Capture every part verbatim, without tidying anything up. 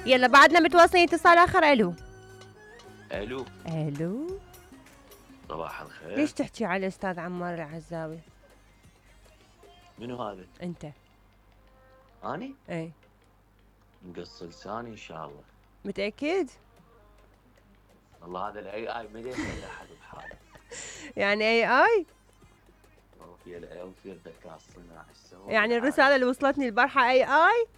يلا بعدنا متواصلين اتصال اخر. الو الو الو صباح الخير. ليش تحكي على الاستاذ عمار العزاوي؟ منو هذا؟ انت. اني؟ اي مقص لساني ان شاء الله. متاكد؟ والله هذا الاي اي ما يدري احد بحاله. يعني اي اي وفي الاي وفي الذكاء الصناعي السوي. يعني الرساله اللي وصلتني البارحه اي اي.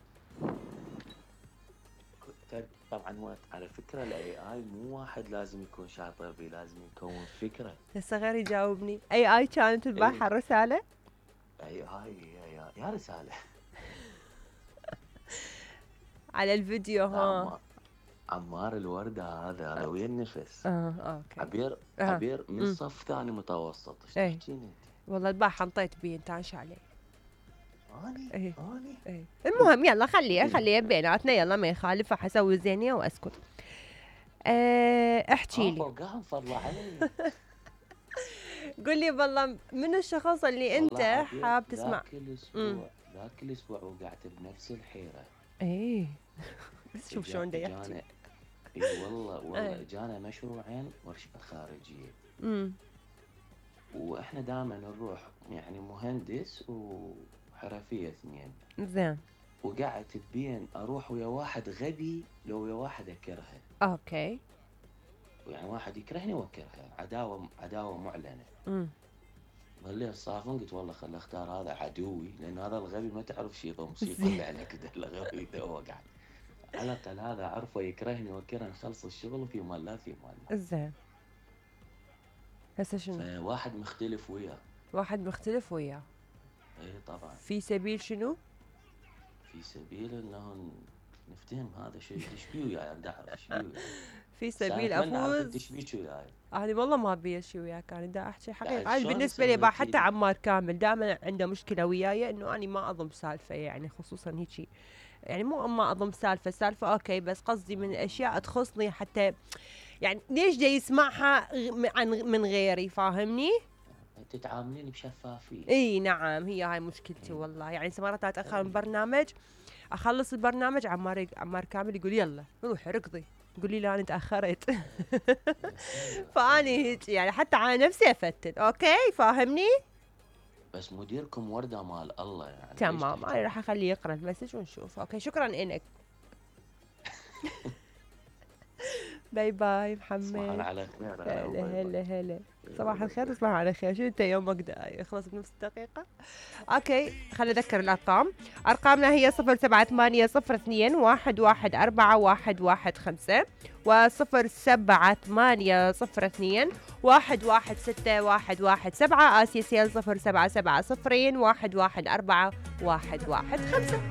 طبعا على فكره الاي اي مو واحد لازم يكون شاطر فيه، لازم يكون فكره. هسه غير يجاوبني. اي اي كانت البارحه الرساله. اي اي يا, يا رساله على الفيديو. ها عمار, عمار الورده هذا على ويا النفس. اه اوكي. عبير آه. عبير من م. صف ثاني متوسط. ايش إيه. تحكين انت؟ والله البارحه انطيت بيه انت عاش علي. اني ايه اني ايه المهم يلا خليها خليها بيناتنا، يلا ما يخالف، حسوي زينيه واسكت. أه احكي لي. فوقهم فضل علي. قل لي والله من الشخص اللي انت حاب تسمع. ذاك الاسبوع ذاك الاسبوع وقعت بنفس الحيره. ايه بس شوف شلون دا يحكي. اي والله والله أي. جانا مشروعين ورشه خارجيه. امم واحنا دائما نروح يعني مهندس وحرفيه اثنين. زين. وقعدت بين اروح ويا واحد غبي لو ويا واحد اكرهه. اوكي. يعني واحد يكرهني واكرهه، عداوه عداوه معلنه. امم ظليت صافن، قلت والله خل اختار هذا عدوي، لان هذا الغبي ما تعرف شي يضم شي يطلع عليك كذا. الغبي ذا وقع على الاقل هذا عرفه يكرهني وكره، نخلص الشغل في مال لا في مال. زين. هسه شنو؟ واحد مختلف وياه. واحد مختلف وياه. اي طبعا. في سبيل شنو؟ في سبيل انه نفتهم هذا شيء ايش بيه وياي، بدي اعرف ايش بيه. في سبيل افوز. ايش بيك وياي؟ انا والله ما ابي اشي وياك، انا دا احكي حقيقه. انا شلون بالنسبه لي بقى سويتي؟ حتى عمار كامل دائما عنده مشكله وياي انه انا ما اضم سالفه، يعني خصوصا هيجي، يعني مو ما اضم سالفه سالفه اوكي، بس قصدي من الاشياء تخصني حتى، يعني ليش جاي يسمعها غ- عن من غيري، فاهمني؟ تتعاملين بشفافيه. اي نعم، هي هاي مشكلتي والله. يعني مرات اتاخر من برنامج، اخلص البرنامج عمار عمار كامل يقول يلا روحي ركضي، تقول لي لا انا تاخرت. فاني هيك يعني حتى على نفسي افتن. اوكي فاهمني؟ بس مديركم ورده مال الله يعني. تمام، انا راح اخليه يقرا المسج ونشوف. اوكي شكرا انك. باي باي محمد. تصبحون على خير. هلا هلا هلا. صباح الخير تصبحون على خير. شو انت يومك دقايق خلص بنفس دقيقة. اوكي خلينا نذكر الارقام. ارقامنا هي صفر سبعة ثمانية صفر اثنين واحد واحد أربعة واحد واحد خمسة وصفر سبعة ثمانية صفر اثنين واحد واحد ستة واحد واحد سبعة. اسيسيال صفر سبعة سبعة صفرين واحد واحد أربعة واحد واحد خمسة.